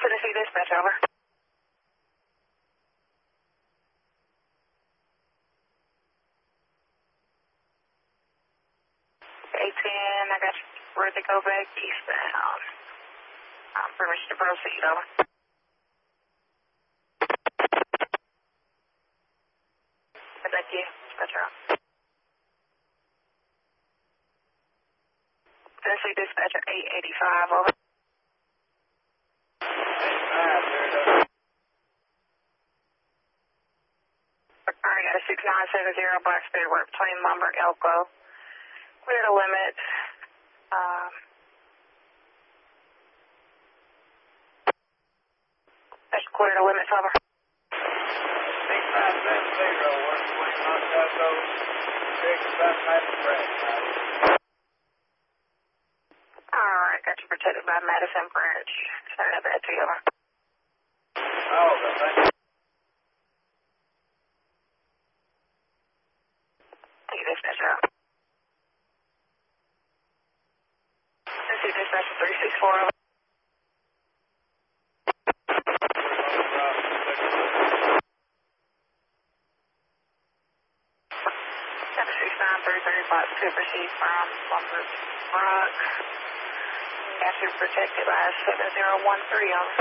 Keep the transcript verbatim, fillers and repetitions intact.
Tennessee Dispatch, over. eight ten, I got you. Ready to go back eastbound. Um, permission to proceed, over. Thank you. Dispatch, over. Tennessee Dispatcher eight eighty-five, over. Alright, got a six nine seven zero Black Spirit work between Lumber, Elko. Clear the limit. Um, that's clear the limits, over. six nine seven zero, one twenty Montazo, six seven nine Bridge. Alright, got you protected by Madison Bridge. Send that back to you, over. Oh, the thing. Thank you, Dispatcher, over. Tennessee Dispatcher three six four, over. six nine three three Fox to proceed from Lumber Brook. Got you protected by seven zero one three, over.